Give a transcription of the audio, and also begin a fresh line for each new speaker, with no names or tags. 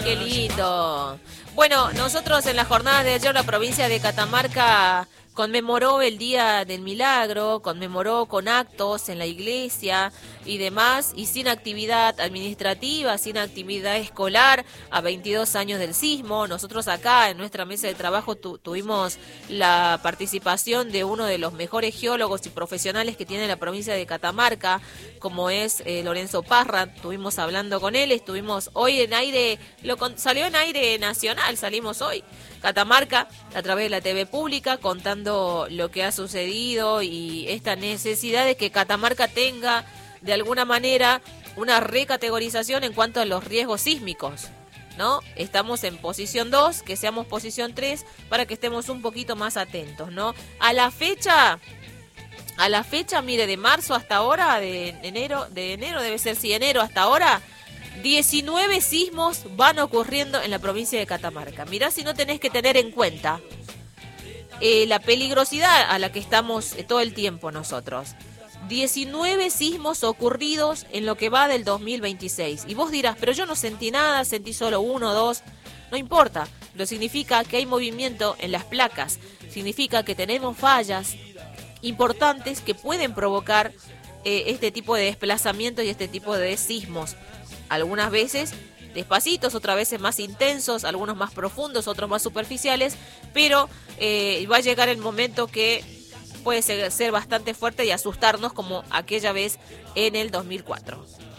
qué lindo. Bueno, nosotros en la jornada de ayer la provincia de Catamarca conmemoró el Día del Milagro, conmemoró con actos en la iglesia y demás, y sin actividad administrativa, sin actividad escolar, a 22 años del sismo. Nosotros acá en nuestra mesa de trabajo tuvimos la participación de uno de los mejores geólogos y profesionales que tiene la provincia de Catamarca, como es Lorenzo Parra. Estuvimos hablando con él, estuvimos hoy en aire, salió en aire nacional, salimos hoy, Catamarca, a través de la TV pública, contando lo que ha sucedido y esta necesidad de que Catamarca tenga, de alguna manera, una recategorización en cuanto a los riesgos sísmicos, ¿no? Estamos en posición 2, que seamos posición 3, para que estemos un poquito más atentos, ¿no? A la fecha, mire, de marzo hasta ahora, de enero debe ser, sí, enero hasta ahora, 19 sismos van ocurriendo en la provincia de Catamarca. Mirá si no tenés que tener en cuenta la peligrosidad a la que estamos todo el tiempo nosotros. 19 sismos ocurridos en lo que va del 2026. Y vos dirás, pero yo no sentí nada, sentí solo 1 o 2. No importa, lo significa que hay movimiento en las placas. Significa que tenemos fallas importantes que pueden provocar este tipo de desplazamientos y este tipo de sismos. Algunas veces despacitos, otras veces más intensos, algunos más profundos, otros más superficiales, pero va a llegar el momento que puede ser bastante fuerte y asustarnos como aquella vez en el 2004.